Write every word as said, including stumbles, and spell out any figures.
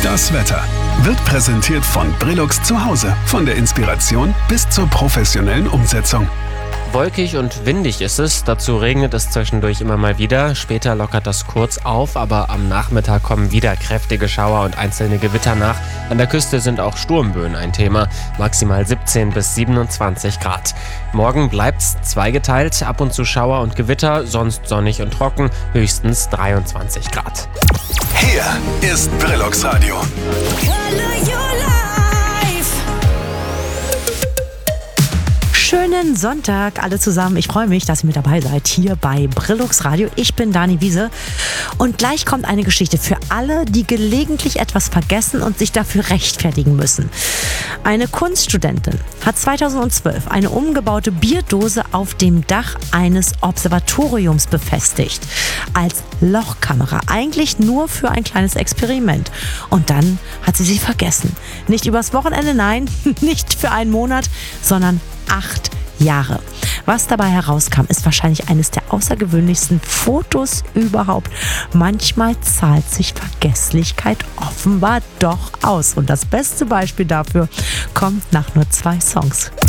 Das Wetter wird präsentiert von Brillux zu Hause. Von der Inspiration bis zur professionellen Umsetzung. Wolkig und windig ist es, dazu regnet es zwischendurch immer mal wieder. Später lockert das kurz auf, aber am Nachmittag kommen wieder kräftige Schauer und einzelne Gewitter nach. An der Küste sind auch Sturmböen ein Thema, maximal siebzehn bis siebenundzwanzig Grad. Morgen bleibt's zweigeteilt, ab und zu Schauer und Gewitter, sonst sonnig und trocken, höchstens dreiundzwanzig Grad. Hier ist Brillux Radio. Schönen Sonntag alle zusammen. Ich freue mich, dass ihr mit dabei seid hier bei Brillux Radio. Ich bin Dani Wiese und gleich kommt eine Geschichte für alle, die gelegentlich etwas vergessen und sich dafür rechtfertigen müssen. Eine Kunststudentin hat zweitausendzwölf eine umgebaute Bierdose auf dem Dach eines Observatoriums befestigt. Als Lochkamera. Eigentlich nur für ein kleines Experiment. Und dann hat sie sie vergessen. Nicht übers Wochenende, nein, nicht für einen Monat, sondern acht Jahre. Was dabei herauskam, ist wahrscheinlich eines der außergewöhnlichsten Fotos überhaupt. Manchmal zahlt sich Vergesslichkeit offenbar doch aus. Und das beste Beispiel dafür kommt nach nur zwei Songs.